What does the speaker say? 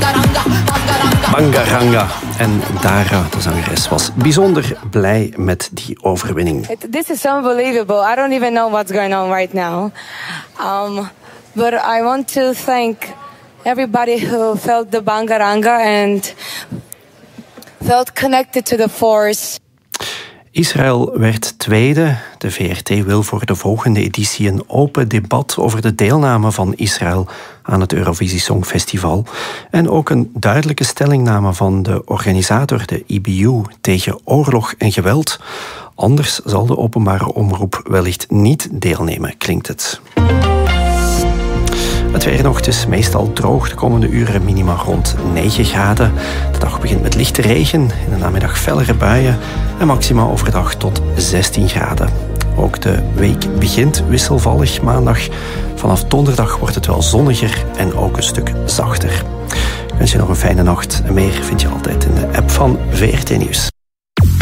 Bangaranga. En Dara, de zangeres, was bijzonder blij met die overwinning. This is unbelievable. I don't even know what's going on right now. But I want to thank everybody who felt the Bangaranga and felt connected to the force. Israël werd tweede. De VRT wil voor de volgende editie een open debat over de deelname van Israël aan het Eurovisie Songfestival. En ook een duidelijke stellingname van de organisator, de IBU, tegen oorlog en geweld. Anders zal de openbare omroep wellicht niet deelnemen, klinkt het. Het weer nog, het is meestal droog de komende uren, minima rond 9 graden. De dag begint met lichte regen, in de namiddag fellere buien en maxima overdag tot 16 graden. Ook de week begint wisselvallig maandag. Vanaf donderdag wordt het wel zonniger en ook een stuk zachter. Ik wens je nog een fijne nacht en meer vind je altijd in de app van VRT Nieuws.